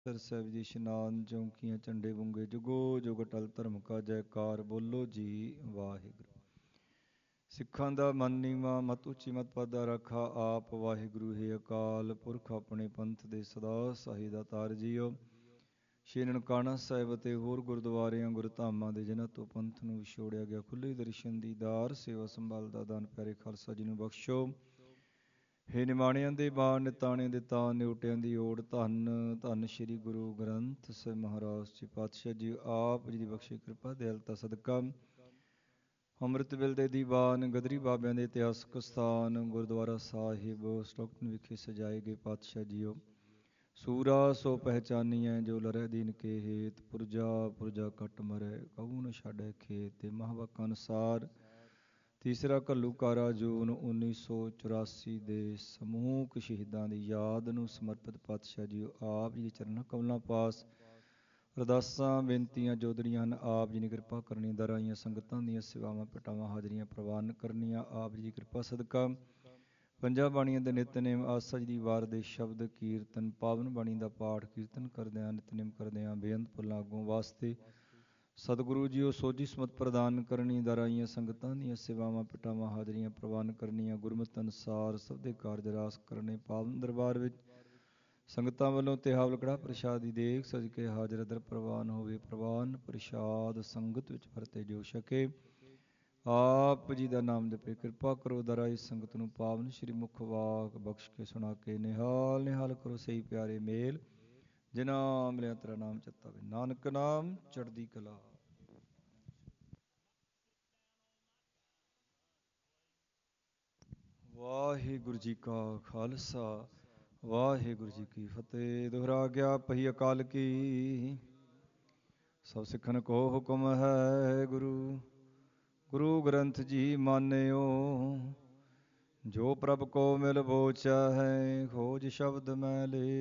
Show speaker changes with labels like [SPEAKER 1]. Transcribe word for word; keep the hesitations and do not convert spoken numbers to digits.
[SPEAKER 1] Sir Sahib ji ਇਸ਼ਨਾਨ ਚੌਂਕੀਆਂ ਝੰਡੇ ਬੁੰਗੇ ਜੁਗੋ ਜੁਗ ਅਟਲ ਧਰਮ ਕਾ ਜੈਕਾਰ ਬੋਲੋ ਜੀ ਵਾਹਿਗੁਰੂ। ਸਿੱਖਾਂ ਦਾ ਮਨ ਨੀਵਾਂ ਮਤ ਉੱਚੀ ਮਤ ਪਾਦਾ ਰੱਖਾ ਆਪ ਵਾਹਿਗੁਰੂ ਹੈ ਅਕਾਲ ਪੁਰਖ ਆਪਣੇ ਪੰਥ ਦੇ ਸਦਾ ਸਾਹੀ ਦਾ ਤਾਰ ਜੀਓ। ਸ਼੍ਰੀ ਨਨਕਾਣਾ ਸਾਹਿਬ ਅਤੇ ਹੋਰ ਗੁਰਦੁਆਰਿਆਂ ਗੁਰਧਾਮਾਂ ਦੇ ਜਿਨ੍ਹਾਂ ਤੋਂ ਪੰਥ ਨੂੰ ਵਿਛੋੜਿਆ ਗਿਆ ਖੁੱਲ੍ਹੇ ਦਰਸ਼ਨ ਦੀਦਾਰ ਸੇਵਾ ਸੰਭਾਲ ਦਾ ਦਾਨ ਪਿਆਰੇ ਖਾਲਸਾ ਜੀ ਨੂੰ ਬਖਸ਼ੋ। ਹੇ ਨਿਮਾਣਿਆਂ ਦੇ ਬਾਣ ਨਿਤਾਣਿਆਂ ਦੇ ਤਾਨ ਨਿਉਟਿਆਂ ਦੀ ਓੜ ਧੰਨ ਧੰਨ ਸ਼੍ਰੀ ਗੁਰੂ ਗ੍ਰੰਥ ਸਾਹਿਬ ਮਹਾਰਾਜ ਜੀ ਪਾਤਸ਼ਾਹ ਜੀ ਆਪ ਜੀ ਦੀ ਬਖਸ਼ੀ ਕਿਰਪਾ ਦਿਆਲਤਾ ਸਦਕਾ ਅੰਮ੍ਰਿਤ ਵੇਲੇ ਦੇ ਦੀਵਾਨ ਗਦਰੀ ਬਾਬਿਆਂ ਦੇ ਇਤਿਹਾਸਕ ਸਥਾਨ ਗੁਰਦੁਆਰਾ ਸਾਹਿਬ ਸਟੋਕਟਨ ਵਿਖੇ ਸਜਾਏ ਗਏ ਪਾਤਸ਼ਾਹ ਜੀਓ। ਸੂਰਾ ਸੋ ਪਹਿਚਾਨੀਐ ਜੋ ਲਰਹਿ ਦੀਨ ਕੇ ਹੇਤ ਪੁਰਜਾ ਪੁਰਜਾ ਕੱਟ ਮਰੈ ਕਹੂ ਨ ਛਾੜੈ ਖੇਤ ਤੇ ਮਹਾਂਵਾਕਾਂ ਅਨੁਸਾਰ ਤੀਸਰਾ ਘੱਲੂਘਾਰਾ ਜੂਨ ਉੱਨੀ ਸੌ ਚੁਰਾਸੀ ਦੇ ਸਮੂਹਕ ਸ਼ਹੀਦਾਂ ਦੀ ਯਾਦ ਨੂੰ ਸਮਰਪਿਤ ਪਾਤਸ਼ਾਹ ਜੀ ਆਪ ਜੀ ਦੇ ਚਰਨਾਂ ਕਮਲਾਂ ਪਾਸ ਅਰਦਾਸਾਂ ਬੇਨਤੀਆਂ ਜੋਦੜੀਆਂ ਹਨ। ਆਪ ਜੀ ਨੇ ਕਿਰਪਾ ਕਰਨੀ ਦਰ ਆਈਆਂ ਸੰਗਤਾਂ ਦੀਆਂ ਸੇਵਾਵਾਂ ਭੇਟਾਵਾਂ ਹਾਜ਼ਰੀਆਂ ਪ੍ਰਵਾਨ ਕਰਨੀਆਂ ਆਪ ਜੀ ਦੀ ਕਿਰਪਾ ਸਦਕਾ ਪੰਜਾਂ ਬਾਣੀਆਂ ਦੇ ਨਿਤਨੇਮ ਆਸਾ ਜੀ ਦੀ ਵਾਰ ਦੇ ਸ਼ਬਦ ਕੀਰਤਨ ਪਾਵਨ ਬਾਣੀ ਦਾ ਪਾਠ ਕੀਰਤਨ ਕਰਦਿਆਂ ਨਿਤਨੇਮ ਕਰਦਿਆਂ ਬੇਅੰਤ ਭੁੱਲਾਂ ਅੱਗੋਂ ਵਾਸਤੇ ਸਤਿਗੁਰੂ ਜੀ ਉਹ ਸੋਝੀ ਸਮਤ ਪ੍ਰਦਾਨ ਕਰਨੀ ਦਰ ਆਈਆਂ ਸੰਗਤਾਂ ਦੀਆਂ ਸੇਵਾਵਾਂ ਭੇਟਾਵਾਂ ਹਾਜ਼ਰੀਆਂ ਪ੍ਰਵਾਨ ਕਰਨੀਆਂ ਗੁਰਮਤਿ ਅਨੁਸਾਰ ਸਭ ਦੇ ਕਾਰਜ ਰਾਸ ਕਰਨੇ ਪਾਵਨ ਦਰਬਾਰ ਵਿੱਚ ਸੰਗਤਾਂ ਵੱਲੋਂ ਤਿਹਾਵਲ ਕੜਾਹ ਪ੍ਰਸ਼ਾਦ ਦੀ ਦੇਗ ਸਜ ਕੇ ਹਾਜ਼ਰ ਦਰ ਪ੍ਰਵਾਨ ਹੋਵੇ। ਪ੍ਰਵਾਨ ਪ੍ਰਸ਼ਾਦ ਸੰਗਤ ਵਿੱਚ ਵਰਤੇ ਜੋ ਛਕੇ ਆਪ ਜੀ ਦਾ ਨਾਮ ਜਪੇ ਕਿਰਪਾ ਕਰੋ ਦਰ ਆਈ ਸੰਗਤ ਨੂੰ ਪਾਵਨ ਸ਼੍ਰੀ ਮੁਖ ਵਾਕ ਬਖਸ਼ ਕੇ ਸੁਣਾ ਕੇ ਨਿਹਾਲ ਨਿਹਾਲ ਕਰੋ ਸਹੀ ਪਿਆਰੇ ਮੇਲ ਜਿਨ੍ਹਾਂ ਮਿਲਿਆ ਤੇਰਾ ਨਾਮ ਚਿਤਾਵੇ ਨਾਨਕ ਨਾਮ ਚੜ੍ਹਦੀ ਕਲਾ। ਵਾਹਿਗੁਰੂ ਜੀ ਕਾ ਖਾਲਸਾ ਵਾਹਿਗੁਰੂ ਜੀ ਕੀ ਫਤਿਹ। ਦੁਹਰਾ ਗਿਆ ਪਹੀ ਅਕਾਲ ਕੀ ਸਭ ਸਿੱਖਨ ਕੋ ਹੁਕਮ ਹੈ ਗੁਰੂ ਗੁਰੂ ਗ੍ਰੰਥ ਜੀ ਮਾਨਿਓ ਜੋ ਪ੍ਰਭ ਕੋ ਮਿਲ ਬੋਚਾ ਹੈ ਖੋਜ ਸ਼ਬਦ ਮੈਂ ਲੇ